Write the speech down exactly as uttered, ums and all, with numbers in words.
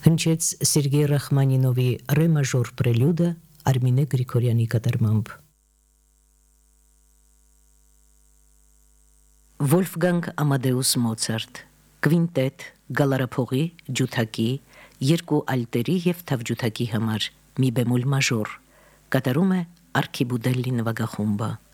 Հնչեց Սերգեյ Ռախմանինովի ռե մաժոր պրելյուդը Արմինե Գրիգորյանի կատարմամբ։ Վոլֆգանգ Ամադեուս Մոցարտ, կվինտետ, գալարափողի, ջութակի, երկու ալտերի և թավջութակի համար, մի բեմոլ մաժոր, կատարում է Արքիբուդելլի նվագախումբը։